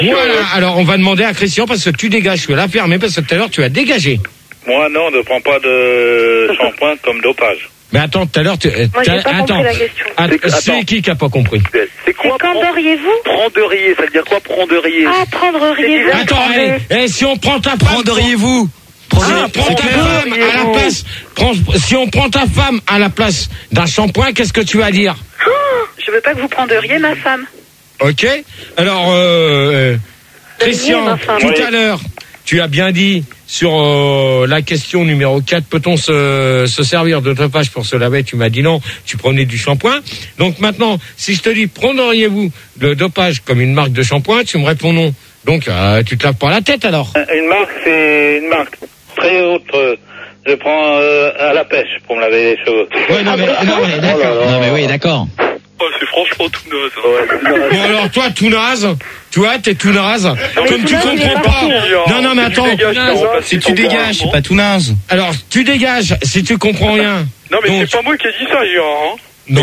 Voilà, alors on va demander à Christian parce que tu dégages, tu l'as fermé parce que tout à l'heure tu as dégagé. Moi, non, ne prends pas de shampoing comme dopage. Mais attends, tout à l'heure, Moi, j'ai pas compris la question. C'est qui a pas compris? C'est quoi prenderiez-vous? Prenderiez, ça veut dire quoi prenderiez? Ah, prenderiez-vous? Attends, si on prend ta femme... Prendriez-vous? Prends ta femme à la place... Si on prend ta femme à la place d'un shampoing, qu'est-ce que tu vas dire? Je veux pas que vous prendriez ma femme. Ok. Alors, Christian, tout à l'heure, tu as bien dit sur la question numéro 4, peut-on se servir de dopage pour se laver? Tu m'as dit non, tu prenais du shampoing. Donc maintenant, si je te dis, prendriez-vous le dopage comme une marque de shampoing, tu me réponds non. Donc, tu te laves pas la tête alors? Une marque, c'est une marque très haute. Je prends à la pêche pour me laver les cheveux. Ouais, non mais d'accord. Non mais oui, d'accord. Oh, c'est franchement tout naze. Bon alors toi tout naze, tu vois t'es tout naze, comme tu comprends pas. Non mais attends, Si tu dégages, c'est pas tout naze. alors tu dégages si tu comprends rien. Non, mais Donc, c'est pas moi qui ai dit ça, Gérard.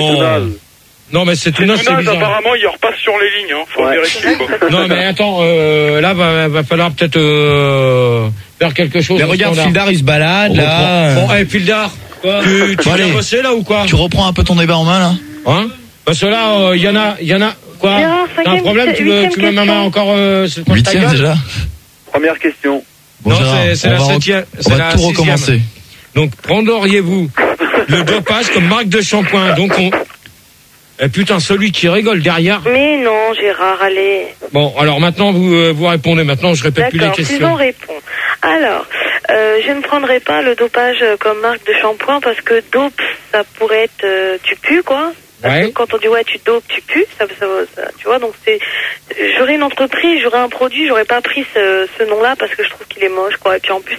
non mais c'est tout naze, c'est bizarre. Apparemment, il repasse sur les lignes. Faut vérifier. Quoi. Non mais attends, là va falloir peut-être faire quelque chose. Mais regarde, Fildar il se balade là. Bon, Fildar, tu viens bosser là ou quoi? Tu reprends un peu ton débat en main là. Hein? Parce que là, il y en a quoi? T'as un problème? Tu me mets encore sur ta 8e gueule? déjà. Première question. Bon, Non, Gérard, c'est la 7e. On va tout recommencer. Donc, prendriez-vous le dopage comme marque de shampoing? Donc, putain, celui qui rigole derrière. Mais non, Gérard, allez. Bon, alors maintenant, vous répondez. Maintenant, je répète plus les questions. D'accord, on répond. Alors, je ne prendrai pas le dopage comme marque de shampoing parce que dope, ça pourrait être tu pues, quoi. Parce que quand on dit ouais tu dopes, tu pues, ça, tu vois, donc j'aurais une entreprise, j'aurais un produit, j'aurais pas pris ce nom-là parce que je trouve qu'il est moche, quoi. Et puis en plus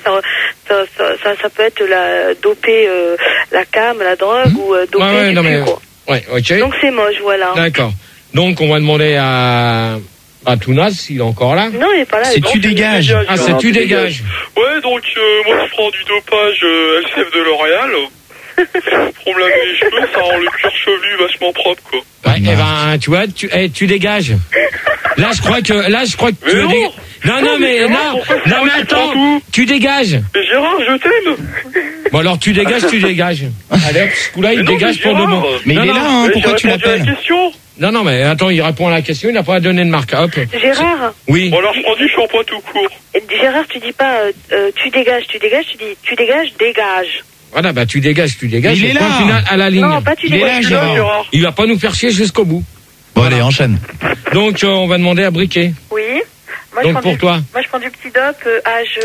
ça peut être doper la cam, la drogue ou doper du pu, quoi. Ouais, ok. Donc c'est moche, voilà. D'accord. Donc on va demander à Tounaz s'il est encore là. Non, il est pas là. C'est tu dégages. Ah, c'est tu dégages. Ouais, donc moi je prends du dopage LCF de L'Oréal. Pour me laver les cheveux, ça rend le cuir chevelu vachement propre, quoi. Ouais, et ben, tu vois, tu dégages. Là, je crois que tu non. mais attends, tu dégages. Mais Gérard, je t'aime. Bon, alors, tu dégages. Allez, hop, ce coup-là, il dégage pour demain. Mais il est là, hein, pourquoi tu l'appelles? Non, mais attends, il répond à la question, il n'a pas à donner de marque. Hop. Gérard. Oui. Bon, alors, je prends du shampoing tout court. Gérard, tu dis pas, tu dégages, tu dis, tu dégages, dégage. Voilà, bah tu dégages. Il est là. Final à la ligne. Non, pas tu dégages. Il est là, Gérard. Il va pas nous faire chier jusqu'au bout. Bon, allez, enchaîne. Donc, on va demander à Briquet. Oui. Moi, donc, pour toi. Moi, je prends du petit dop âge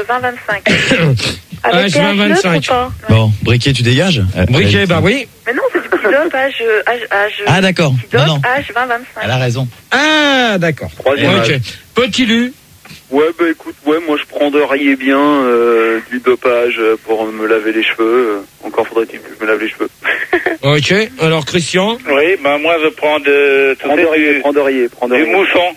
20-25. Âge 20-25. Bon, Briquet, tu dégages? Briquet, bah oui. Mais non, c'est du petit dop âge. Ah, d'accord. Petit dop âge 20-25. Elle a raison. Ah, d'accord. Troisième âge. Petit Lu. Ouais, bah écoute, moi je prendrais bien du dopage pour me laver les cheveux. Encore faudrait-il que je me lave les cheveux. Ok, alors Christian. Oui, bah moi je prends du mousson,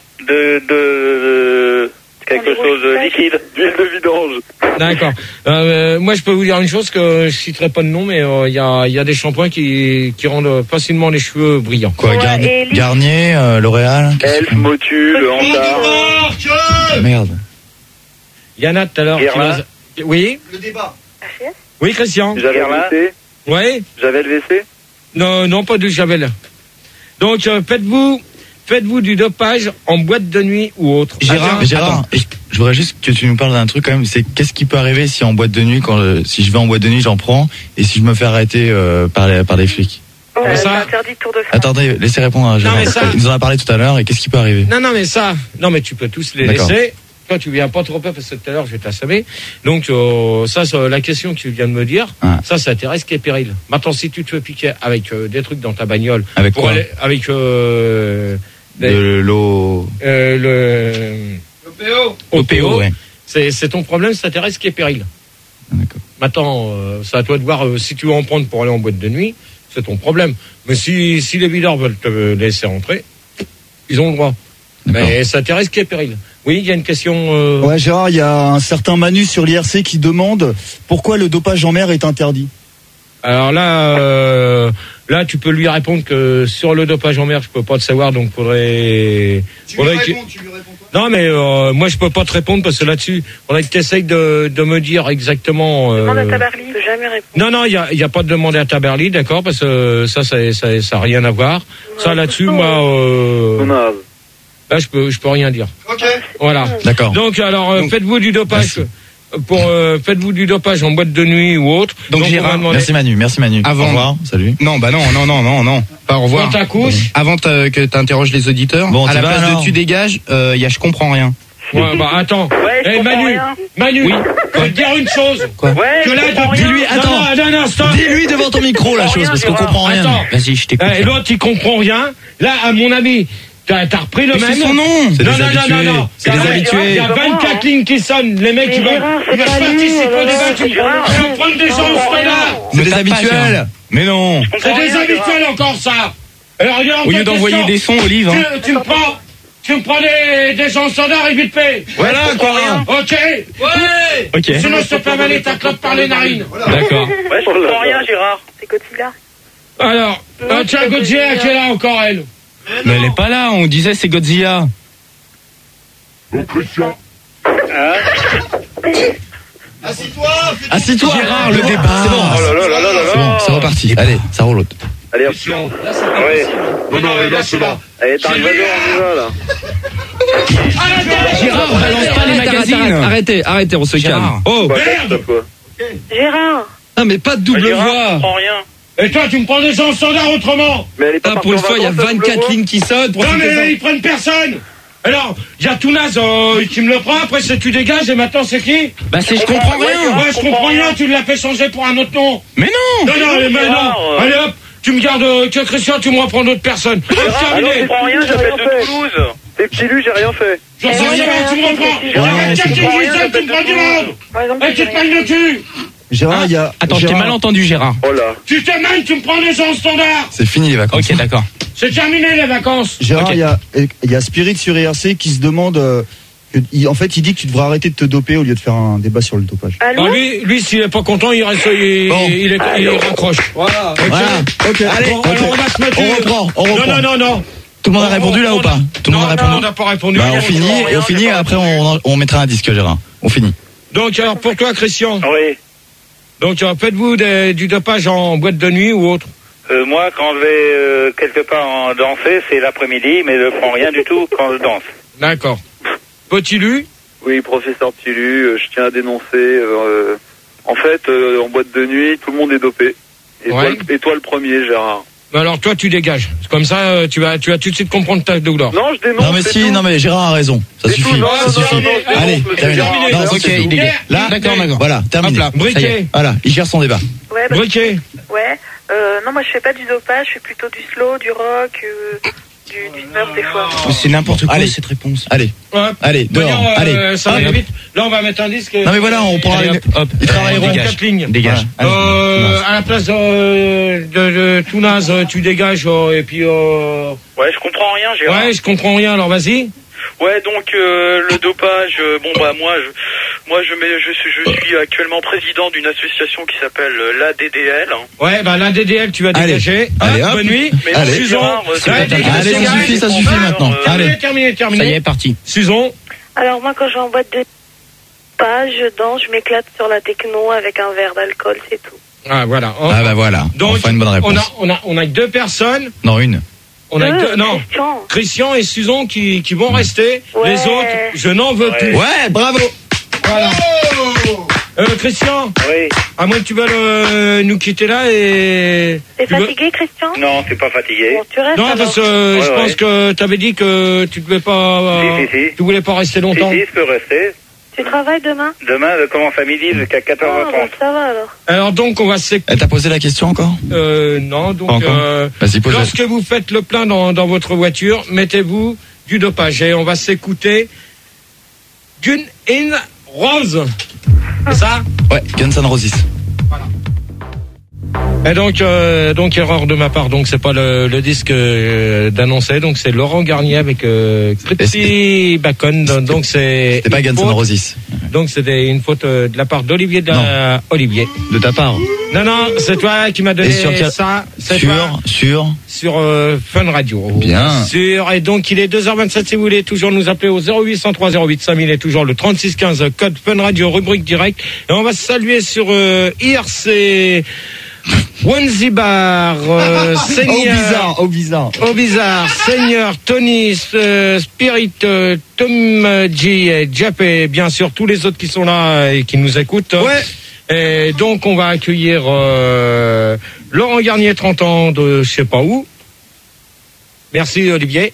de quelque chose de liquide, d'huile de vidange. D'accord. Moi je peux vous dire une chose que je citerai pas de nom, mais il y a des shampoings qui rendent facilement les cheveux brillants. Quoi, Garnier, L'Oréal? Elf, Motu, le Hantar. Merde. Yana tout à l'heure. Oui. Le débat. Oui, Christian. J'avais le WC. Oui. J'avais le WC. Non, pas du Javel. Donc faites-vous du dopage en boîte de nuit ou autre. Gérard, je voudrais juste que tu nous parles d'un truc quand même. C'est qu'est-ce qui peut arriver si en boîte de nuit, si je vais en boîte de nuit, j'en prends, et si je me fais arrêter par des flics. Ouais, c'est interdit de Tour de France. Attendez, laissez répondre à Gérard. Il nous en a parlé tout à l'heure, et qu'est-ce qui peut arriver? Non mais tu peux tous les laisser. Toi tu viens pas trop peu parce que tout à l'heure je vais t'assommer. Donc ça la question que tu viens de me dire, ça tes risques et périls. Maintenant si tu te fais piquer avec des trucs dans ta bagnole, avec quoi? Avec de l'eau. l'OPO, ouais. C'est ton problème, ça tes risques et périls. D'accord. Maintenant c'est à toi de voir si tu veux en prendre pour aller en boîte de nuit. C'est ton problème. Mais si les videurs veulent te laisser rentrer, ils ont le droit. Mais ça te risque et péril. Oui, il y a une question. Ouais, Gérard, il y a un certain Manu sur l'IRC qui demande pourquoi le dopage en mer est interdit. Alors là, tu peux lui répondre que sur le dopage en mer, je peux pas te savoir, donc faudrait. Tu lui réponds quoi? Non, mais moi, je peux pas te répondre parce que là-dessus, on a que t'essayes de me dire exactement. Demande à Taberly, je peux jamais répondre. Non, il y a pas de demander à Taberly, d'accord, parce que ça a rien à voir. Ça, là-dessus, moi, là, je peux rien dire. Ok. Voilà. D'accord. Donc, alors, faites-vous du dopage. Faites-vous du dopage en boîte de nuit ou autre. Donc Gérard, merci Manu. Avant, au revoir, salut. Non, bah non, pas au revoir. Quand t'accouches. Avant que t'interroges les auditeurs, Bon, à la vas, place alors. de tu dégages, y a je comprends rien. Ouais, bah attends. Ouais, je comprends rien. Manu, je vais te dire une chose. Quoi? Ouais, Que là, je comprends dis-lui, rien. attends, stop. Dis-lui devant ton micro la chose parce qu'on comprend rien. Attends. Vas-y, je t'écoute. Et l'autre, il comprend rien. Là, à mon avis, t'as repris le Mais même. c'est son nom. C'est Non, des habitués. non. C'est des habitués. Il y a 24 lignes qui sonnent. Les mecs, ils veulent participer au débat. Ils vont prendre des gens au standard. C'est des habituels. Mais non. C'est des habituels encore, ça. Alors, il y a Au encore lieu d'envoyer question. des sons, Olive. Hein. Tu me prends des gens au standard et vite fait. Voilà, quoi. Ok. Ouais. Ok. Sinon, je te fais avaler ta clope par les narines. D'accord. Ouais, je comprends rien, Gérard. C'est Godzilla. Alors, tiens, Godzilla, qui est là encore, elle. Mais elle est pas là, on disait c'est Godzilla. Assis-toi. Gérard, le débat. C'est bon. C'est bon, c'est reparti. Allez, ça roule. Allez, hop. Ouais. Non, là, c'est là. Allez, t'arrives à deux, on y va, là. Gérard, balance pas les magazines. Arrêtez, on se calme. Oh, Merde. Gérard. Non, mais pas de double Gérard, je voix. comprends rien. Et toi, tu me prends des gens au standard autrement. Mais elle est pas Ah, pour une fois, il y a 24 lignes qui sonnent. Non, mais ils prennent personne. Alors, il y a Tounaz, tu me le prends, après c'est tu dégages, et maintenant c'est qui? bah c'est je comprends rien. Ouais, je comprends rien, tu l'as fait changer pour un autre nom. Mais non. Non. Allez hop, tu me gardes que Christian, tu me reprends d'autres personnes. Ah non, je Terminé. comprends rien, j'appelle de Toulouse. C'est petit lu, j'ai rien fait. J'en sais rien, tu me reprends. Il y a 24 qui tu me prends du monde. Par exemple, Et tu te pognes le cul. Gérard, il y a. Attends, je t'ai Gérard, mal entendu, Gérard. Oh là. Tu te mènes, tu me prends des gens au standard. C'est fini les vacances. Ok, d'accord. C'est terminé les vacances. Gérard, Ok. il y a Spirit sur IRC qui se demande. En fait, il dit que tu devrais arrêter de te doper au lieu de faire un débat sur le dopage. Allô? Bah, lui, s'il est pas content, il reste, il raccroche. Voilà. Ok. Allez, Bon, alors on va se mettre. on reprend. Non. Tout le monde a répondu là ou pas? Tout le monde a Non, on répondu. n'a pas répondu. Bah, on finit et après on mettra un disque Gérard. On finit. Donc, alors, pour toi, Christian, Oui. donc, faites-vous du dopage en boîte de nuit ou autre? Moi, quand je vais quelque part en danser, c'est l'après-midi, mais je prends rien du tout quand je danse. D'accord. Petit Lu? Oui, professeur Pilu, je tiens à dénoncer. En fait, en boîte de nuit, tout le monde est dopé. Et toi le premier, Gérard. Alors, toi, tu dégages. C'est comme ça, tu vas tout de suite comprendre ta douleur. Non, je dénonce. Non mais si, non mais Gérard a raison. Ça C'est suffit. tout, non, Ça non, suffit. non, non, Allez, c'est terminé. terminé. Non, Ok, c'est il dégage. Là, D'accord. voilà, terminé. Hop là. Ça y est. Briquet. Voilà, il gère son débat. Ouais, bah, Briquet. ouais. Non, moi je fais pas du dopage, je fais plutôt du slow, du rock, du surf des fois. C'est n'importe quoi Allez. cette réponse. Allez, Hop. allez, dehors. Voyons, Allez. ça va Hop. aller vite. Là, on va mettre un disque. Non mais voilà, on prend Allez, hop. Ils travailleront. Dégage. 4 lignes. Dégage. À la place de Tounaz, tu dégages et puis. Ouais, je comprends rien, Gérard. Ouais, je comprends rien. Alors vas-y. Ouais, donc le dopage, bon bah je suis actuellement président d'une association qui s'appelle l'ADDL. Ouais, bah la DDL, tu vas Allez. dégager. Allez, Hop, hop. bonne nuit. Mais Allez. Susan. Allez, ça suffit maintenant. Allez. Terminé. Ça y est, parti. Susan. Alors moi quand je vais en boîte de dopage, je danse, je m'éclate sur la techno avec un verre d'alcool, c'est tout. Ah voilà. Ah bah voilà. Donc, Enfin une bonne réponse. on a que 2 personnes. Non, une. On a que deux, non. Christian. Christian et Susan qui vont rester. Ouais. Les autres, je n'en veux plus. Ouais, bravo. Voilà. Christian, Oui. à moins que tu veuilles nous quitter là et. T'es Tu veux- fatigué, Christian? Non, c'est pas fatigué. Bon, tu restes Non, alors. parce que je Ouais, pense ouais. que tu avais dit que tu devais pas. Si. Tu voulais pas rester longtemps. Si, je peux rester. Tu travailles demain? Demain, je commence à midi jusqu'à Ah, 14h30. bah, ça va alors. Alors donc on va s'écouter. Elle t'a posé la question encore? Non, donc Pas encore. Vas-y, pose-la. lorsque vous faites le plein dans votre voiture, mettez-vous du dopage et on va s'écouter Gun in Rose. C'est ça? Ouais, Guns N' Roses. Voilà. Et donc erreur de ma part, donc c'est pas le disque d'annoncer, donc c'est Laurent Garnier avec Christy Bacon, donc c'est pas Guns N' Roses. Donc c'était une faute de la part d'Olivier Olivier. De ta part. Non, c'est toi qui m'as donné ça. Sur Fun Radio. Bien. Et donc il est 2h27 si vous voulez toujours nous appeler au 0803 08 5000 et toujours le 3615 code Fun Radio rubrique direct. Et on va se saluer sur IRC Wanzibar, Seigneur, au bizarre, Seigneur, Tony, Spirit, Tom G, et Jap et bien sûr tous les autres qui sont là et qui nous écoutent. Ouais. Et donc on va accueillir Laurent Garnier, 30 ans de je sais pas où. Merci Olivier,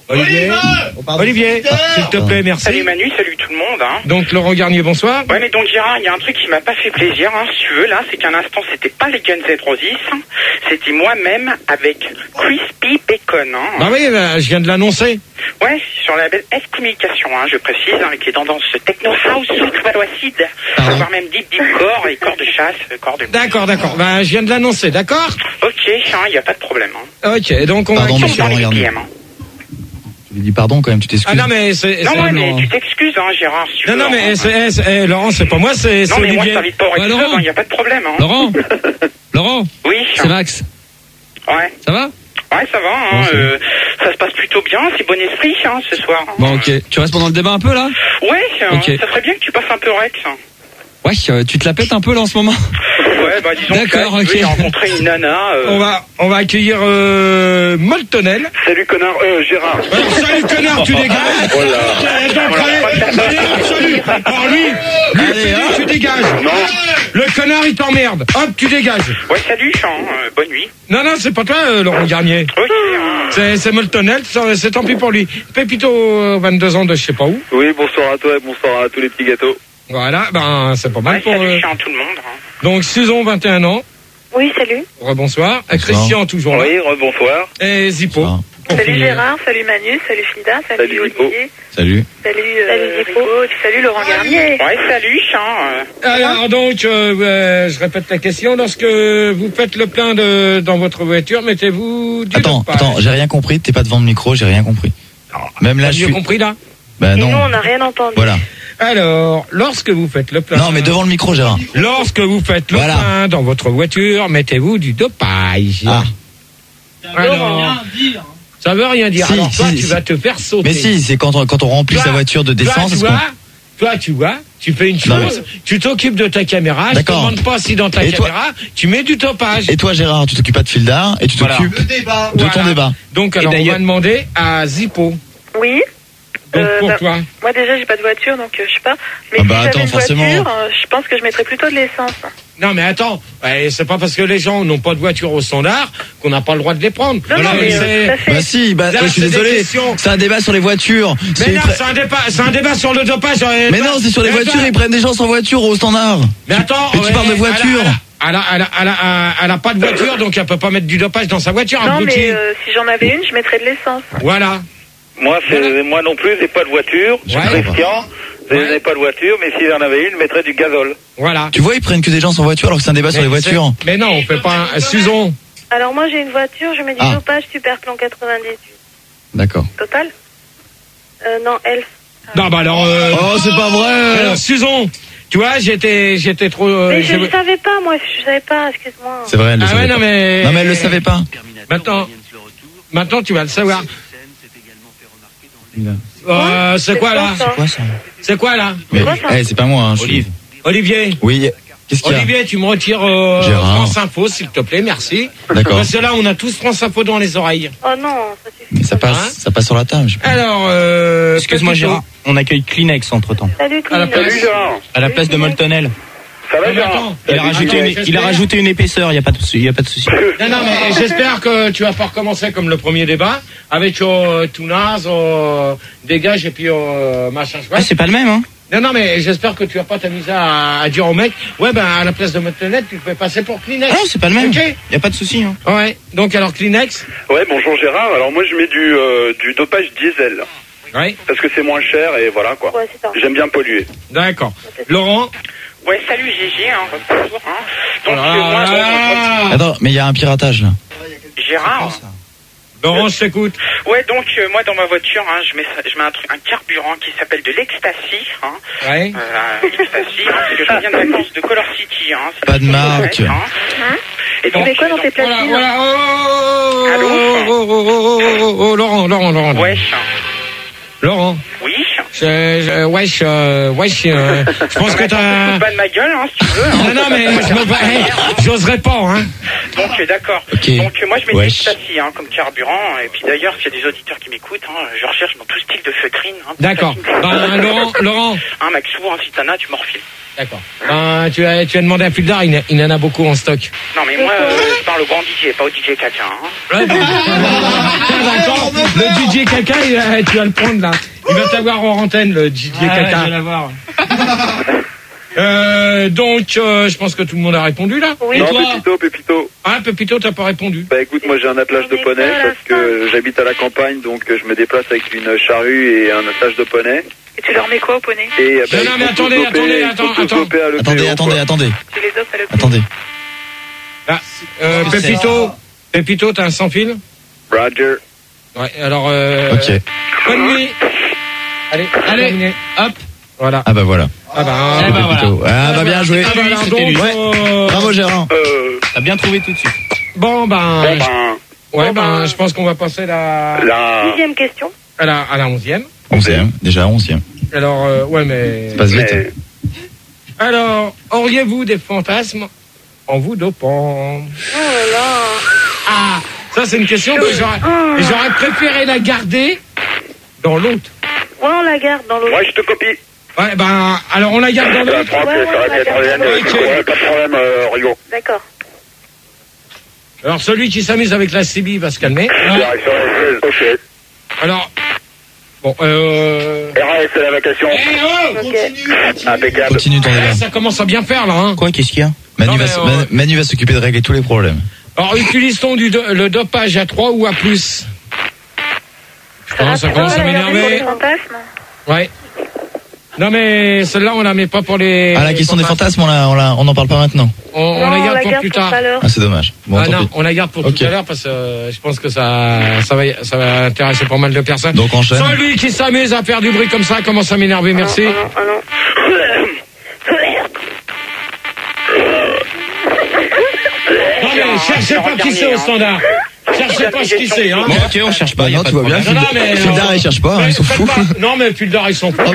s'il te plaît, merci. Salut Manu, salut tout le monde. Hein. Donc Laurent Garnier, bonsoir. Ouais, mais donc Gérard, il y a un truc qui m'a pas fait plaisir, hein, si tu veux, là, c'est qu'un instant, c'était pas les Guns N' Roses, hein, c'était moi-même avec Crispy Bacon. Hein. Bah oui, je viens de l'annoncer. Ouais, sur la label S Communication, hein, je précise, avec les tendances techno house, acide, voire même deep core et corps de chasse, corps de... D'accord. Bah je viens de l'annoncer, d'accord. Ok, il y a pas de problème. Hein. Ok, donc on va... Pardon, monsieur Laurent Garnier. Je lui dis pardon quand même, tu t'excuses. Ah non mais c'est mais tu t'excuses hein Gérard. Si tu veux, non mais Laurent, c'est pas moi, c'est non mais Olivier. moi je t'invite pas au épisode, il y a pas de problème. Hein. Laurent. Oui. C'est Max. Ouais. Ça va? Ouais, ça va. Hein, ça se passe plutôt bien, c'est bon esprit hein, ce soir. Bon ok. Tu restes pendant le débat un peu là? Ouais. Okay. Ça serait bien que tu passes un peu Rex. Ouais, tu te la pètes un peu là en ce moment. Ouais, bah disons d'accord, que j'ai rencontré une nana. On va accueillir Moltonel. Salut connard, Gérard. Salut connard, tu dégages. Oh là. Salut. Alors lui, tu dégages. Non. Le connard il t'emmerde. Hop, tu dégages. Ouais, salut, bonne nuit. Non, c'est pas toi, Laurent Garnier. Ok. C'est Moltonel, c'est tant pis pour lui. Pépito, 22 ans de je sais pas où. Oui, bonsoir à toi et bonsoir à tous les petits gâteaux. Voilà, c'est pas mal pour... Salut, tout le monde. Hein. Donc, Susan, 21 ans. Oui, salut. Rebonsoir. Christian, toujours là. Oui, rebonsoir. Et Zippo. Salut Gérard, salut Manu, salut Frida, salut Olivier. Salut. Salut Zippo, salut Laurent Garnier. Ouais, salut, Alors donc, je répète la question. Lorsque vous faites le plein dans votre voiture, mettez-vous du Attends, j'ai rien compris. T'es pas devant le micro, j'ai rien compris. Même là, je suis... compris là? Bah non. Et nous, on n'a rien entendu. Voilà. Alors, lorsque vous faites le plein... Non, mais devant le micro, Gérard. Lorsque vous faites le plein dans votre voiture, mettez-vous du dopage. Ah. Alors, ça veut rien dire. Alors, toi, tu vas te faire sauter. Mais si, c'est quand on remplit sa voiture de d'essence. Toi, tu vois, tu fais une chose, tu t'occupes de ta caméra, je te demande pas si dans ta caméra, tu mets du topage. Et toi, Gérard, tu t'occupes pas de fil d'art et tu t'occupes de ton débat. Donc, alors, on va demander à Zippo. Oui. Donc, pour toi. Moi, déjà, j'ai pas de voiture, donc je sais pas. Mais si j'avais une voiture, je pense que je mettrais plutôt de l'essence. Non, mais attends, c'est pas parce que les gens n'ont pas de voiture au standard qu'on n'a pas le droit de les prendre. Non, mais bah si, je suis désolé. C'est un débat sur les voitures. Mais non, c'est un débat sur le dopage. Mais non, c'est sur les voitures, ils prennent des gens sans voiture au standard. Mais attends, tu parles de voiture. Elle a pas de voiture, donc elle peut pas mettre du dopage dans sa voiture. Non, mais si j'en avais une, je mettrais de l'essence. Voilà. Moi non plus, j'ai pas de voiture. Je suis Christian. Je n'ai pas de voiture, mais si j'en avais une, je mettrais du gazole. Voilà. Tu vois, ils prennent que des gens sans voiture alors que c'est un débat sur les voitures. Mais non, on fait pas un Susan. Alors moi, j'ai une voiture, je mets du dopage Super Plan 98. D'accord. Total Non, Elf. Non, bah alors... Oh, c'est pas vrai. Alors, Susan, tu vois, j'étais trop... mais je ne savais pas, moi, je savais pas, excuse-moi. C'est vrai, elle le savait pas. Non, mais elle le savait pas. Maintenant, tu vas le savoir. C'est quoi là? C'est quoi là? C'est pas moi. Olivier. Oui. Qu'est-ce qu'il y a? Olivier, tu me retires France Info, s'il te plaît, merci. D'accord. Parce que là, on a tous France Info dans les oreilles. Oh non, ça suffit. Ça passe sur la table. Alors, excuse-moi Gérard, on accueille Kleenex entre temps. Salut Kleenex. À la place de Moltonel. Ça va, Gérard? Il a rajouté une épaisseur, il y a pas de souci. Non, mais j'espère que tu vas pas recommencer comme le premier débat avec Tounaz, dégage et puis machin. C'est pas le même, hein. Non, mais j'espère que tu vas pas t'amuser à dire au mec, à la place de Moltonel, tu peux passer pour Kleenex. Non, c'est pas le même. Okay. Y a pas de souci, hein. Ouais. Donc alors Kleenex. Ouais, bonjour Gérard. Alors moi je mets du dopage diesel. Ouais. Parce que c'est moins cher et voilà quoi. Ouais, c'est ça. J'aime bien polluer. D'accord. Laurent. Ouais, salut Gégé, hein, bonjour. Hein. Donc, moi, Attends, mais il y a un piratage là. Gérard. Laurent, je t'écoute. Ouais, donc moi dans ma voiture, hein, je mets un carburant qui s'appelle de l'Ecstasy. Hein. Ouais. L'Ecstasy, hein, parce que je reviens de vacances de Color City. Hein, pas de marque. Et donc, tu mets quoi dans tes platines? Oh, Laurent. Wesh. Laurent. Oui. Wesh, je pense que t'as... Pas de ma gueule, hein, si tu veux. Hein. Non, mais j'oserais pas, hein. Donc, d'accord. Okay. Donc, moi, je mets de l'Ecstasy, hein, comme carburant. Et puis, d'ailleurs, s'il y a des auditeurs qui m'écoutent, hein, je recherche dans tout style de feutrine. Hein, d'accord. Laurent. Un Maxou, un Citana, tu m'en refiles. D'accord. Tu as demandé à Puldar, il en a beaucoup en stock. Non, mais moi, je parle au grand DJ, pas au DJ Caca. Hein. Ouais, d'accord. Le DJ Caca, tu vas le prendre là. Il va t'avoir en antenne, le DJ Caca. Je vais l'avoir. Donc, je pense que tout le monde a répondu là. Oui. Non, Pépito. Ah, Pépito, t'as pas répondu. Bah écoute, moi j'ai un attelage de poney parce que j'habite à la campagne, donc je me déplace avec une charrue et un attelage de poney. Et tu leur mets quoi au poney? Et bah, non, mais attendez. Attendez. Tu les offres à l'EPO. Attendez. Ah, Pépito, t'as un sans fil? Roger. Ouais, alors Ok. bonne nuit. Allez, hop. Voilà. Ah bah voilà. Ah bah Pépito. Ah bah bien joué. Ah bah alors, donc, Ouais. Bravo Gérard. T'as bien trouvé tout de suite. Bon ben, je pense qu'on va passer La 10e question. à la 11e. 11e, déjà 11e. Alors, ouais, mais... Ça passe vite. Alors, auriez-vous des fantasmes en vous dopant? Oh là là. Ah, ça c'est une question que j'aurais préféré la garder dans l'autre. Ouais, on la garde dans l'autre. Ouais, je te copie. Ouais, ben, alors on la garde dans l'autre. Ouais, pas de problème, Rigo. D'accord. Alors, celui qui s'amuse avec la CB va se calmer. Ok. Alors, bon, RAS, c'est la vacation. Impeccable. Continue ton débat. Ça commence à bien faire, là, hein. Quoi, qu'est-ce qu'il y a? Manu va s'occuper de régler tous les problèmes. Alors, utilise-t-on le dopage à 3 ou à plus? Ça commence à m'énerver. Ouais. Non, mais celle-là, on la met pas pour les... Ah, la question des fantasmes, on n'en parle pas maintenant. On la garde pour plus tard. Ah, c'est dommage. Bon, tant non, pis. on la garde pour tout à l'heure parce que je pense que ça va intéresser pas mal de personnes. Donc, enchaîne. Celui qui s'amuse à faire du bruit comme ça commence à m'énerver, merci. Non, mais cherchez pas qui c'est au standard. Cherchez pas ce qui c'est, hein. Bon, ok, on cherche pas. Bah non, tu vois bien. Puldar, il cherche pas, ils s'en foutent. Non, mais Puldar, ils s'en foutent.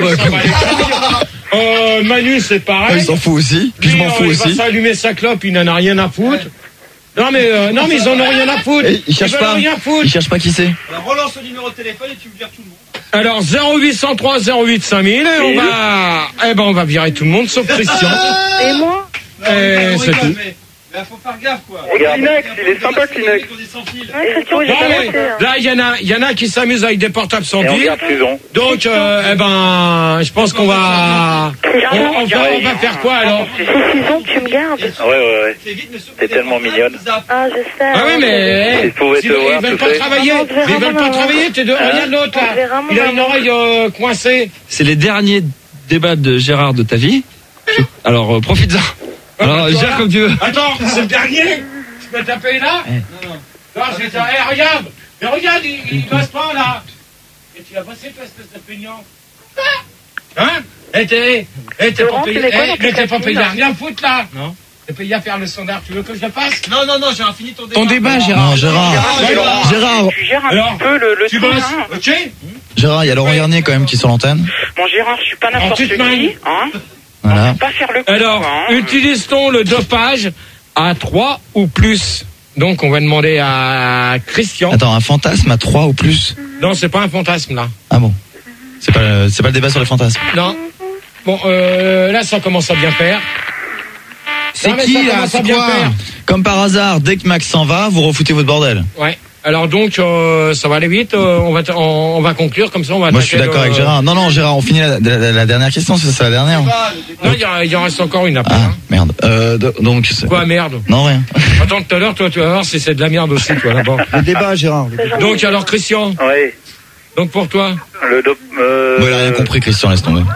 Manu, c'est pareil. Il s'en fout aussi. Puis je m'en fous aussi. Il va s'allumer sa clope, il n'en a rien à foutre. Non, mais ils en ont rien à foutre. Il cherche pas. Il cherche pas qui c'est. Alors relance le numéro de téléphone et tu me vires tout le monde. Alors 0803 08 5000 et on va virer tout le monde sauf Christian. Et moi? C'est tout. Mais faut faire gaffe quoi. Kleenex, il est sympa Kleenex. Là, il y en a qui s'amusent avec des portables sans Et on fil. garde Susan. Donc, je pense qu'on va... On va faire quoi alors? C'est Susan que tu me gardes. Ouais. T'es tellement mignonne. Ah, je sais. Ah oui, mais... Ils pouvaient te voir, Ils veulent pas travailler. Ils veulent pas travailler. Regarde l'autre là. Il a une oreille coincée. C'est les derniers débats de Gérard de ta vie. Alors, profites-en. Alors, gère comme tu veux. Attends, c'est le dernier. Tu peux taper là? Non, je vais te... regarde. Mais regarde, il bosse pas là. Et tu vas bosser toi, espèce de peignant. Hein? T'es pas payé à rien foutre là. Non. T'es payé à faire le standard. Tu veux que je le fasse? Non, j'ai fini ton débat. Ton débat, Gérard. Non, Gérard. Tu gères un peu le Tu truc, bosses, hein. ok? Gérard, il y a Laurent Garnier quand même qui est sur l'antenne. Bon, Gérard, je suis pas n'importe petite main. qui, hein. Voilà. Pas faire le coup, Alors, hein. utilise-t-on le dopage à 3 ou plus? Donc, on va demander à Christian. Attends, un fantasme à 3 ou plus? Non, c'est pas un fantasme, là. Ah bon. C'est pas le débat sur les fantasmes. Non. Bon, là, ça commence à bien faire. C'est qui, là? C'est quoi? Comme par hasard, dès que Max s'en va, vous refoutez votre bordel. Ouais. Alors donc, ça va aller vite. On va conclure comme ça. On va. Moi, je suis d'accord avec Gérard. Non, Gérard, on finit la dernière question. C'est la dernière. Non, il en reste encore une après. Ah, merde. Donc. Quoi, merde? Non, rien. Attends, tout à l'heure, toi, tu vas voir si c'est de la merde aussi, toi, là-bas. Le débat, Gérard. Donc, alors, Christian. Oui. Donc, pour toi. Le Bon, il a rien compris, Christian, laisse tomber.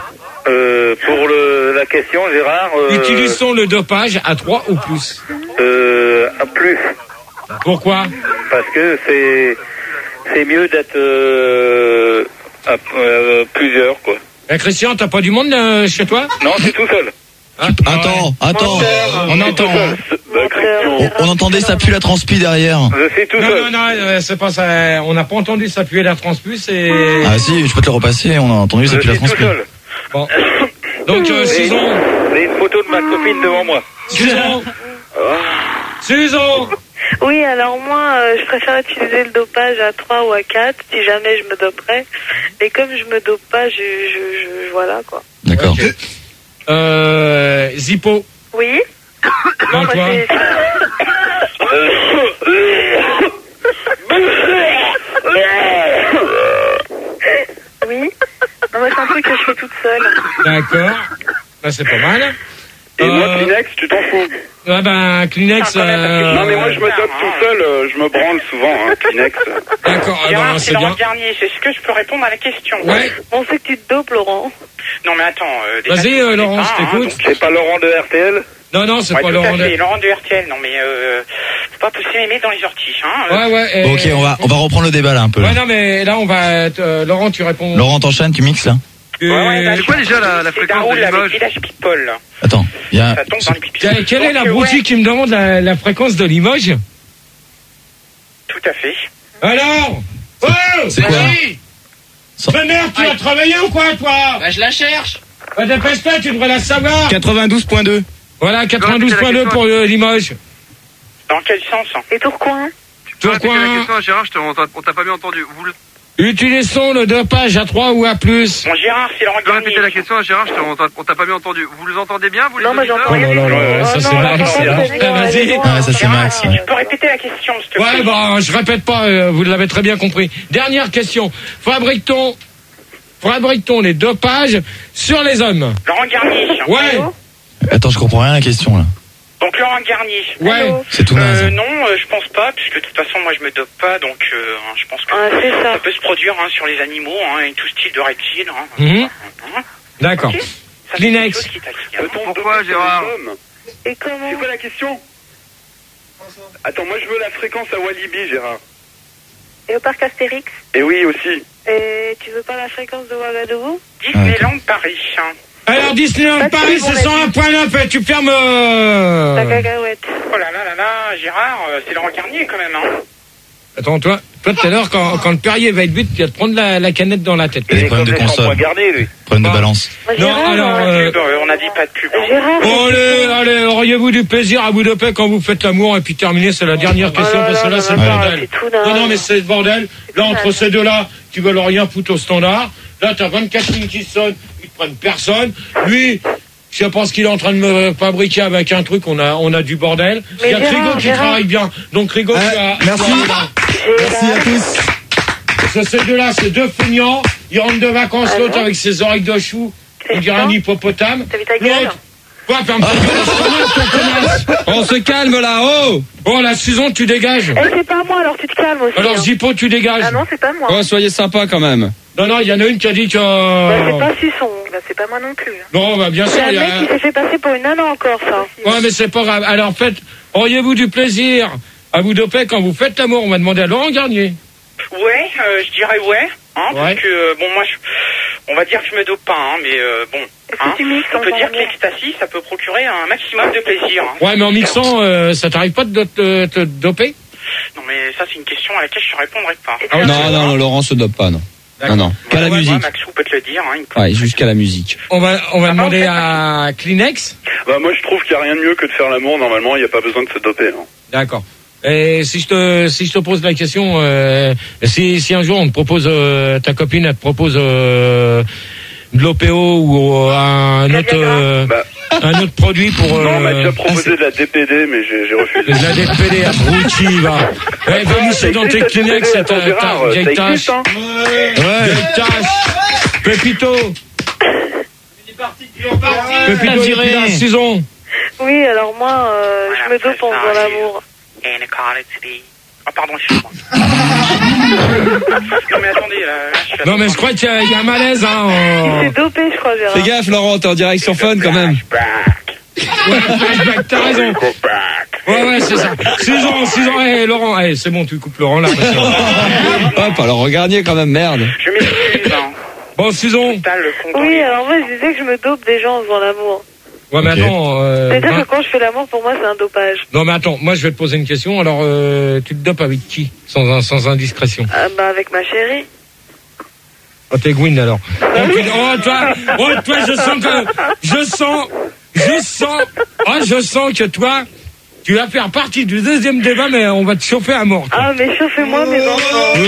Pour la question, Gérard... Utilisons le dopage à 3 ou plus. À plus. Pourquoi? Parce que c'est mieux d'être à plusieurs, quoi. Christian, t'as pas du monde chez toi? Non, c'est tout seul. Ah, attends, on entend. On entendait ça pue la transpi derrière. Je suis tout seul. Non, c'est pas ça. On n'a pas entendu ça puer la transpi, c'est... Ah si, je peux te le repasser, on a entendu ça pue la transpi. Bon. Donc, Susan. J'ai une photo de ma copine devant moi. Susan. Susan. Oui, alors moi, je préfère utiliser le dopage à 3 ou à 4, si jamais je me doperais. Mais comme je me dope pas, voilà, quoi. D'accord. Okay. Zippo. Oui. Non, toi. Oui. Non, moi, c'est un truc que je fais toute seule. D'accord. Bah, c'est pas mal. Et moi, Kleenex, tu t'en fous? Ah ben, Kleenex... Non, mais moi, je me dope tout seul, je me branle souvent, hein, Kleenex. D'accord, Gérard, c'est Laurent bien. Garnier, est-ce que je peux répondre à la question? Ouais. On sait que tu te dopes, Laurent. Non, mais attends... Vas-y, Laurent, je t'écoute. C'est pas Laurent de RTL? Non, c'est pas Laurent de... Laurent de RTL, non, mais faut pas pousser mes mains dans les orties, hein. Ouais. Bon, ok, on va reprendre le débat là un peu. Ouais, non, mais là, on va... Laurent, tu réponds... Laurent, t'enchaînes, tu mixes là? C'est quoi déjà la fréquence de Limoges? Attends, il y a... Quelle est l'abruti qui me demande la fréquence de Limoges? Tout à fait. Alors? Oh! C'est quoi? Mais merde, tu as travaillé ou quoi, toi? Bah, je la cherche. Bah, dépêche-toi, tu devrais la savoir. 92.2. Voilà, 92.2 pour Limoges. Dans quel sens? Et Tourcoing? Tu peux répéter la question à Gérard, on t'a pas bien entendu. Utilisons le dopage à 3 ou à plus. Bon, Gérard, c'est Laurent Garnier. Répétez la question à Gérard, on t'a pas bien entendu. Vous les entendez bien, vous les Non, moi j'entends rien. Ça c'est Max. Vas-y. Ah, ça c'est Max. Tu peux répéter la question, s'il te plaît? Ouais, bah, je répète pas, vous l'avez très bien compris. Dernière question. Fabrique-t-on les dopages sur les hommes? Laurent Garnier. Ouais. Attends, je comprends rien à la question là. Donc Laurent Garnier. Ouais. C'est tout naze. Non, je pense pas, puisque de toute façon moi je me dope pas, donc je pense que ça peut se produire sur les animaux, et tout style de reptiles. D'accord. Okay. Kleenex. Pourquoi Gérard? Et comment? C'est quoi la question? Attends, moi je veux la fréquence à Walibi, Gérard. Et au parc Astérix? Et oui, aussi. Et tu veux pas la fréquence de Ouagadougou? Disneyland Paris. Alors Disneyland Paris, c'est 101.9 et tu fermes... La cacahuète. Oh là, Gérard, c'est Laurent Garnier quand même, hein. Attends, toi tout à l'heure, quand le Perrier va être but, tu vas te prendre la canette dans la tête. Il y a des problèmes de console. Problème de balance. Non, alors... on a dit pas de pub. Allez, auriez-vous du plaisir à vous doper quand vous faites l'amour et puis terminer, c'est la dernière question parce que là c'est le bordel. Non, mais c'est le bordel. Là, entre ces deux-là, tu veux leur rien foutre au standard. Là, t'as 24 lignes qui sonnent, ils te prennent personne. Lui... Je sais pas ce qu'il est en train de me fabriquer avec un truc, on a du bordel. Il y a Rigaud qui travaille bien. Donc Rigaud, merci. Merci à tous. Ces deux-là, c'est deux feignants. Ils rentrent de vacances, l'autre avec ses oreilles de chou. On dirait un hippopotame. L'autre, quoi, ferme ta gueule. On se calme là, oh! Oh, la Susan, tu dégages. C'est pas moi, alors tu te calmes aussi. Alors Zippo, tu dégages. Ah non, c'est pas moi. Oh, soyez sympa quand même. Non, il y en a une qui a dit que... c'est pas Suçon, c'est pas moi non plus. Non, bien sûr, il y a un mec qui s'est fait passer pour une nana encore, ça. Ouais, mais c'est pas grave. Alors, auriez-vous du plaisir à vous doper quand vous faites l'amour? On va demander à Laurent Garnier. Ouais, je dirais ouais. Parce que, bon, moi, on va dire que je me dope pas, mais bon. On peut dire que l'ecstasy, ça peut procurer un maximum de plaisir. Ouais, mais en mixant, ça t'arrive pas de te doper? Non, mais ça, c'est une question à laquelle je ne répondrai pas. Non, Laurent se dope pas, non. Non, qu'à la musique. Maxou peut te le dire. Ouais, jusqu'à la musique. On va demander à Kleenex. Bah, moi, je trouve qu'il n'y a rien de mieux que de faire l'amour. Normalement, il n'y a pas besoin de se doper. D'accord. Et si je te pose la question, si un jour on te propose, ta copine, elle te propose de l'OPO ou un autre produit pour... Non, on m'a déjà proposé de la DPD, mais j'ai refusé. De la DPD, abruti, va. Va mousser dans tes Kleenex, ta vieille tâche. Vieille tâche. Pépito. Pépito, il a 6 ans. Oui, alors moi, je me dope en faisant l'amour. Ah, pardon, excuse-moi. Non, mais attendez, là Non, mais je crois qu'il y a un malaise, hein. Il s'est dopé, je crois, Gérard. Fais gaffe, Laurent, t'es en direct sur Fun quand même. Ouais, flashback, t'as raison. Ouais, c'est ça. 6 ans, Laurent, c'est bon, tu coupes Laurent là. Hop, alors regardiez quand même, merde. Je m'excuse, hein. Bon, Susan. Oui, alors moi, je disais que je me dope des gens en faisant l'amour. Ouais, mais attends. C'est-à-dire que quand je fais l'amour, pour moi, c'est un dopage. Non, mais attends, moi, je vais te poser une question. Alors, tu te dopes avec qui, sans indiscrétion? Avec ma chérie. Oh, t'es Gwyn, alors. Toi, je sens que toi, tu vas faire partie du deuxième débat, mais on va te chauffer à mort. Ah, mais chauffez-moi, mes enfants.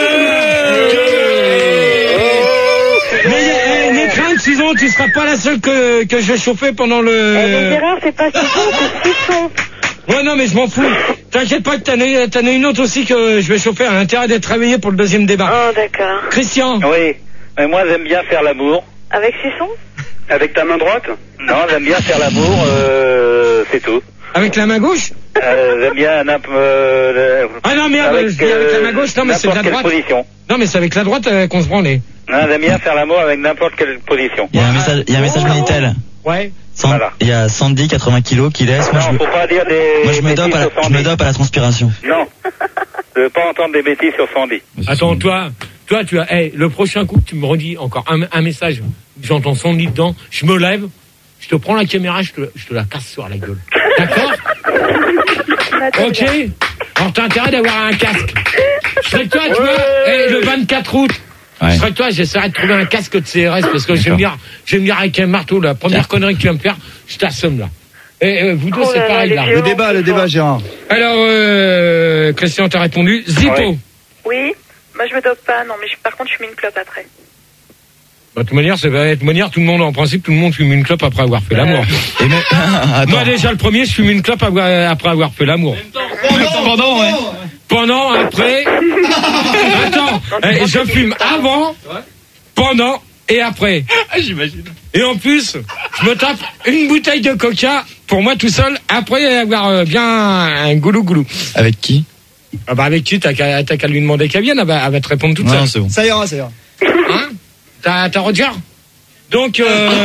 Mais n'aie crainte, Susan, tu seras pas la seule que je vais chauffer pendant le... Mais Gérard, c'est pas Susan, c'est Susan. Ouais, non, mais je m'en fous. T'inquiète pas que t'en as une autre aussi que je vais chauffer. Elle a intérêt d'être réveillée pour le deuxième débat. Oh, d'accord. Christian. Oui, mais moi j'aime bien faire l'amour. Avec Susan? Avec ta main droite? Non, j'aime bien faire l'amour, c'est tout. Avec la main gauche? J'aime bien Ah non, merde, avec la main gauche, non, mais c'est de la droite. Position. Non, mais c'est avec la droite qu'on se branlait. Non, j'aime bien faire l'amour avec n'importe quelle position. Il y a un message Minitel. Ouais. Voilà. Il y a Sandy, 80 kilos, qui laisse. Moi, faut pas dire des... Moi, je me dope à la transpiration. Non. Je veux pas entendre des bêtises sur Sandy. Attends, toi, tu as, le prochain coup, tu me redis encore un message. J'entends Sandy dedans, je me lève, je te prends la caméra, je te la casse sur la gueule. D'accord? Ok. Alors, t'as intérêt d'avoir un casque. Je serais que toi, tu vois, le 24 août. Ouais. Je serais que toi, j'essaierai de trouver un casque de CRS parce que je vais me dire avec un marteau, la première connerie que tu vas me faire, je t'assomme là. Et vous deux, c'est pareil là. Le débat, Gérard. Alors, Christian, t'as répondu. Zippo. Oui. Moi, je me dope pas, non, mais par contre, je fume une clope après. De toute manière, tout le monde, en principe, tout le monde fume une clope après avoir fait l'amour. Moi, déjà, le premier, je fume une clope après avoir fait l'amour. Pendant, ouais. Pendant, après. Attends, je fume avant, pendant et après. J'imagine. Et en plus, je me tape une bouteille de coca pour moi tout seul, après avoir bien un goulou. Avec qui? Ah bah avec qui? T'as qu'à lui demander qu'elle vienne, elle va te répondre toute seule. Non, c'est bon. Ça ira. Hein? T'as Roger? Donc,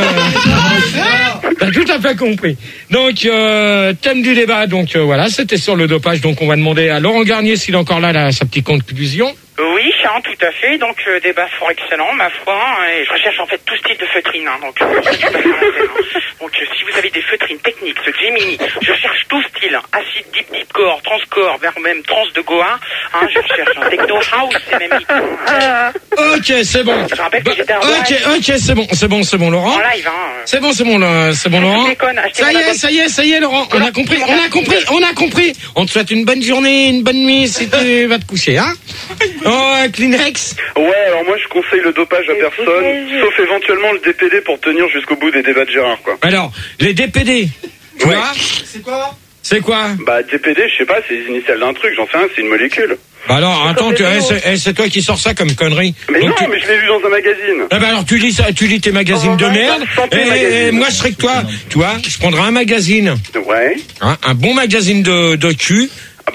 t'as tout à fait compris. Donc, thème du débat, donc voilà, c'était sur le dopage. Donc, on va demander à Laurent Garnier s'il est encore là, sa petite conclusion. Oui, Charles, tout à fait. Donc, débat fort excellent, ma foi. Et je recherche en fait tout style de feutrine. Donc, si vous avez des feutrines techniques, ce Gemini, je cherche tout style. Acide, deep core, transcore, vers même trans de Goa. Je cherche un techno house, c'est même. Ok, c'est bon. Je rappelle que j'étais ok, c'est bon, Laurent. En live, C'est bon, Laurent. Ça y est, Laurent. On a compris. On te souhaite une bonne journée, une bonne nuit si tu vas te coucher, hein. Oh, Kleenex. Ouais, alors moi je conseille le dopage à personne, sauf éventuellement le DPD pour tenir jusqu'au bout des débats de Gérard, quoi. Alors, les DPD, tu vois? C'est quoi? Bah, DPD, je sais pas, c'est les initiales d'un truc, j'en sais rien, c'est une molécule. Bah alors, attends, c'est toi qui sors ça comme connerie. Mais donc, non, mais je l'ai vu dans un magazine. Eh ben alors, tu lis tes magazines de merde, et moi je serais que toi, tu vois, je prendrais un magazine. Ouais. Un bon magazine de cul.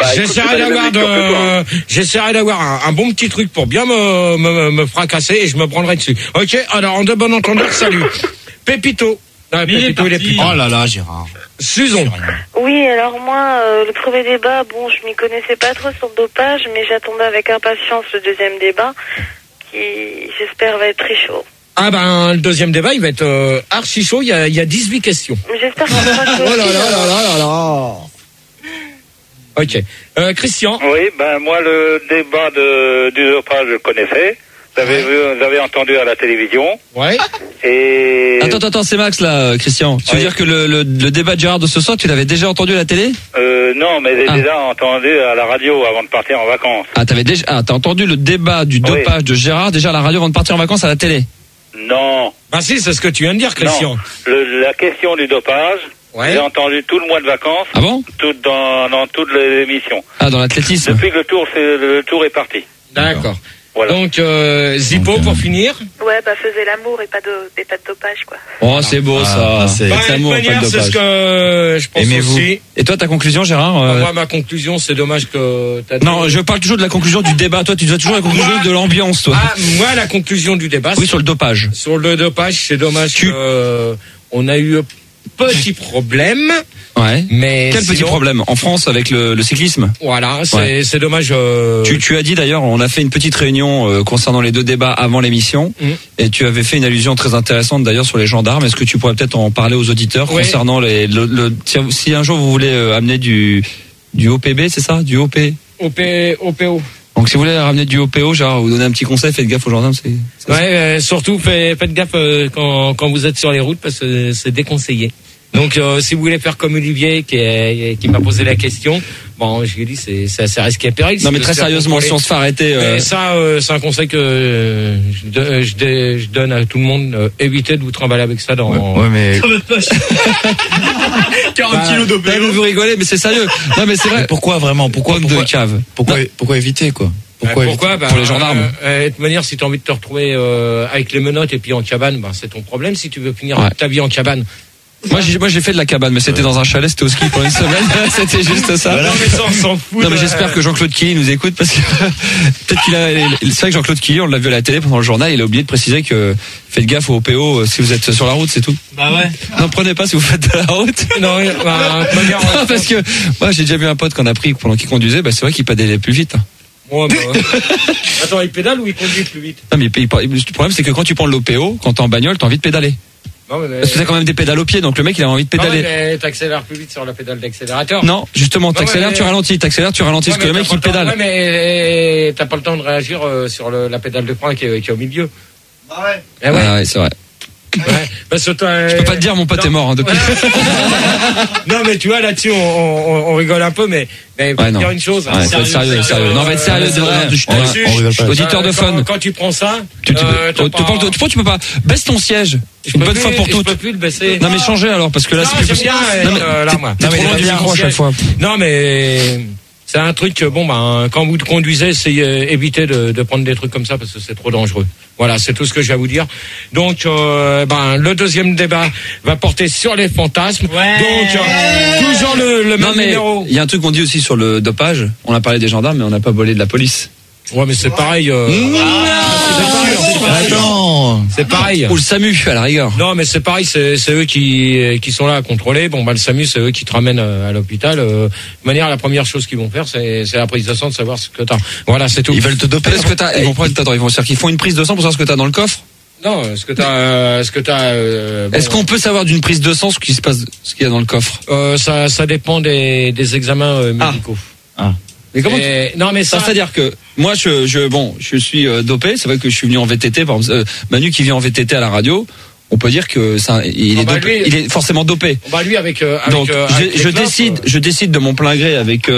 J'essaierai d'avoir un bon petit truc pour bien me fracasser et je me branlerai dessus. Ok, alors en de bon entendeur, salut. Pépito. Pépito, il est plus. Oh là là, Gérard. Susan. Oui, alors moi, le premier débat, bon, je m'y connaissais pas trop sur le dopage, mais j'attendais avec impatience le deuxième débat, qui, j'espère, va être très chaud. Ah ben, le deuxième débat, il va être archi chaud, il y a 18 questions. J'espère que ça sera chaud. Oh là. Ok. Christian. Oui, ben moi le débat du dopage je connaissais. Vous avez entendu à la télévision. Ouais. Et... Attends, c'est Max là, Christian. Tu veux dire que le débat de Gérard de ce soir, tu l'avais déjà entendu à la télé? Non, mais j'ai déjà entendu à la radio avant de partir en vacances. T'as entendu le débat du dopage de Gérard déjà à la radio avant de partir en vacances à la télé? Non. Bah si, c'est ce que tu viens de dire, Christian. Non. La question du dopage. Ouais. J'ai entendu tout le mois de vacances. Ah bon? Dans toute l'émission. Ah, dans l'athlétisme. Depuis que le tour est parti. D'accord. Voilà. Donc, Zippo, pour finir. Ouais, bah, faisait l'amour et pas de dopage, quoi. Oh, c'est beau, ça. C'est l'amour, pas de dopage. C'est ce que je pense aussi. Et toi, ta conclusion, Gérard? Moi, ma conclusion, c'est dommage que t'as... Non, je parle toujours de la conclusion du débat. Toi, tu dois toujours la conclusion de l'ambiance, toi. Ah, moi, la conclusion du débat. Oui, sur le dopage. Sur le dopage, c'est dommage que, on a eu un petit problème. Ouais. Mais quel petit problème en France avec le cyclisme? Voilà, c'est dommage. Tu as dit d'ailleurs, on a fait une petite réunion concernant les deux débats avant l'émission, et tu avais fait une allusion très intéressante d'ailleurs sur les gendarmes. Est-ce que tu pourrais peut-être en parler aux auditeurs concernant si un jour vous voulez amener du OPB, c'est ça, du OPO. Donc si vous voulez ramener du OPO, genre vous donner un petit conseil, faites gaffe aux gendarmes. Surtout faites gaffe quand vous êtes sur les routes parce que c'est déconseillé. Donc si vous voulez faire comme Olivier qui m'a posé la question, bon, je lui ai dit c'est assez risqué à péril. Non mais très sérieusement, si on se fait arrêter, ça c'est un conseil que je donne à tout le monde. Évitez de vous trimballer avec ça dans. Ouais mais 40 kilos d'OPO. Vous rigolez, mais c'est sérieux. Non mais c'est vrai. Mais pourquoi vraiment? Pourquoi éviter quoi? Pourquoi pour les gendarmes. De toute manière, si tu as envie de te retrouver avec les menottes et puis en cabane, c'est ton problème. Si tu veux finir ta vie en cabane. Moi j'ai fait de la cabane, mais c'était dans un chalet, c'était au ski pour une semaine. C'était juste ça. Non mais ça on s'en fout. Non mais j'espère que Jean-Claude Killy nous écoute parce que peut-être c'est vrai que Jean-Claude Killy, on l'a vu à la télé pendant le journal, il a oublié de préciser que faites gaffe au OPO si vous êtes sur la route, c'est tout. Bah ouais. Non, prenez pas si vous faites de la route. Non, parce que moi j'ai déjà vu un pote qu'on a pris pendant qu'il conduisait, c'est vrai qu'il pédalait plus vite. Ouais. Attends, il pédale ou il conduit plus vite? Non mais le problème c'est que quand tu prends l'OPO, quand t'es en bagnole, t'as envie de pédaler. Non, parce que t'as quand même des pédales au pied, donc le mec il a envie de pédaler. Non, mais t'accélères plus vite sur la pédale d'accélérateur. Non, justement, t'accélères, tu ralentis, parce que le mec il pédale. Ouais, mais t'as pas le temps de réagir sur la pédale de frein qui est au milieu. Ah ouais, c'est vrai. Parce que je peux pas te dire, mon pote est mort depuis. Non mais tu vois là-dessus on rigole un peu, mais faut dire une chose. Faut être sérieux. Non, on va être sérieux. Auditeur de fun. Quand tu prends ça, tu peux pas. Baisse ton siège. Une bonne fois pour toutes. Je peux plus le baisser. Non mais changez alors parce que là c'est plus possible. T'es trop loin du micro à chaque fois. Non mais c'est un truc, quand vous conduisez, évitez de prendre des trucs comme ça parce que c'est trop dangereux. Voilà, c'est tout ce que j'ai à vous dire. Donc, le deuxième débat va porter sur les fantasmes. Ouais. Donc, toujours le même numéro. Il y a un truc qu'on dit aussi sur le dopage. On a parlé des gendarmes, mais on n'a pas volé de la police. Ouais, mais c'est pareil. C'est pareil. Ou le SAMU, à la rigueur. Non, mais c'est pareil, c'est eux qui sont là à contrôler. Le SAMU, c'est eux qui te ramènent à l'hôpital. De manière, la première chose qu'ils vont faire, c'est la prise de sang, de savoir ce que t'as. Voilà, c'est tout. Ils veulent te doper. Est-ce que t'as, ils font une prise de sang pour savoir ce que t'as dans le coffre? Non, ce que t'as. Est-ce qu'on peut savoir d'une prise de sang ce qu'il y a dans le coffre? Ça dépend des examens médicaux. Mais comment non mais ça c'est-à-dire que moi je suis dopé, c'est vrai que je suis venu en VTT par exemple, Manu qui vient en VTT à la radio, on peut dire que il est dopé, il est forcément dopé. Lui avec donc je décide de mon plein gré avec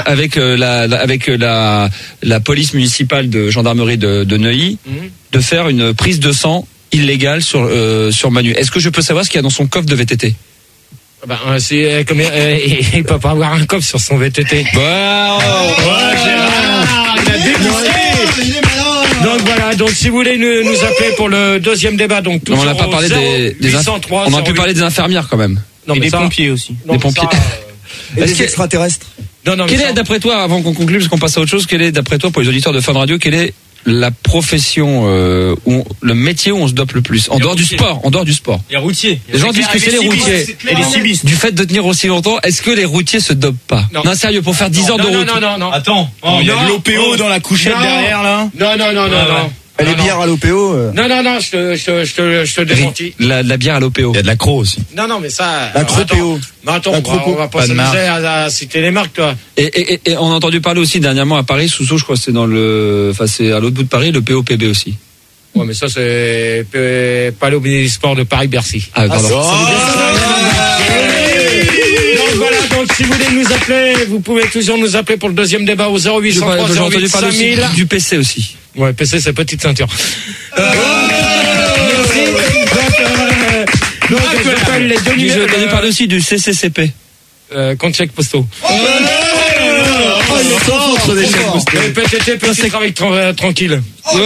la police municipale de gendarmerie de Neuilly de faire une prise de sang illégale sur Manu. Est-ce que je peux savoir ce qu'il y a dans son coffre de VTT? C'est comme il peut pas avoir un coffre sur son VTT. Gérard, il a dégoûté. Donc voilà, donc si vous voulez nous appeler pour le deuxième débat, donc on n'a pas parlé on aurait pu parler des infirmières quand même. Non, et des pompiers aussi. Des pompiers. Et des extraterrestres. Quelle est d'après toi, avant qu'on conclue, parce qu'on passe à autre chose, quelle est d'après toi pour les auditeurs de Fun Radio, quelle est la profession le métier où on se dope le plus en dehors du sport? Les routiers. Les gens disent que c'est les routiers. Et les cibistes. Du fait de tenir aussi longtemps, est-ce que les routiers se dopent pas? Non, sérieux, pour faire 10 heures de route. Non. Attends, il y a de l'OPO dans la couchette derrière là. Non. Les bières à l'OPO. Non, je te démentis. La bière à l'OPO. Il y a de l'accro aussi. Non, mais ça. L'accro-PO. Attends, on va pas s'amuser à citer les marques, toi. Et on a entendu parler aussi dernièrement à Paris, Sousso, je crois que c'est c'est à l'autre bout de Paris, le POPB aussi. Ouais, mais ça, c'est Palais Omnisport de Paris-Bercy. Ah, pardon. Donc voilà, donc si vous voulez nous appeler, vous pouvez toujours nous appeler pour le deuxième débat au 0803 08 5000. Du PC aussi. Ouais, PC, c'est petite ceinture. Donc, j'appelle les deux numéros. On parle aussi du CCCP. Compte chèque postaux. PTT peut aussi travailler tranquille.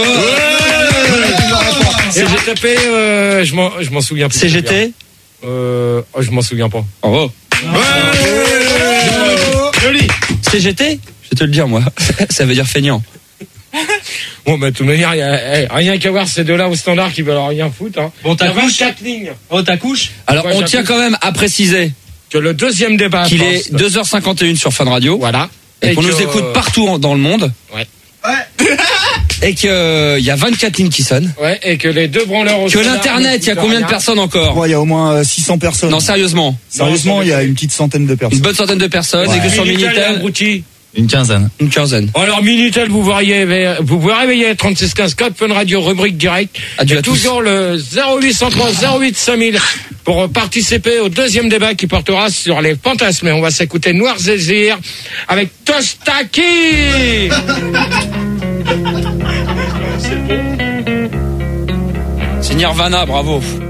CGTP, je m'en souviens plus. CGT je m'en souviens pas. Oh. Joli. CGT, je vais te le dire moi. Ça veut dire feignant. Bon, bah, de toute manière, il y a rien qu'à voir ces deux-là au standard qui veulent rien foutre, hein. Bon, ta couche. 4 lignes. Oh, ta couche. Alors, on tient quand même à préciser que le deuxième débat qu'il est 2h51 sur Fun Radio. Voilà. Et qu'on nous écoute partout dans le monde. Ouais. Et que il y a 24 lignes qui sonnent. Ouais, et que les deux branleurs au que l'internet, il y a combien de personnes encore? Il y a au moins 600 personnes. Non, sérieusement. Sérieusement, il y a une petite centaine de personnes. Une bonne centaine de personnes, et que sur Minitel, une quinzaine. Alors Minitel, vous pouvez réveiller 3615 code Fun Radio rubrique direct. Et toujours le 0803 08 5000 pour participer au deuxième débat qui portera sur les fantasmes. Et on va s'écouter Noir Zézir avec Tostaki. C'est Nirvana, bravo.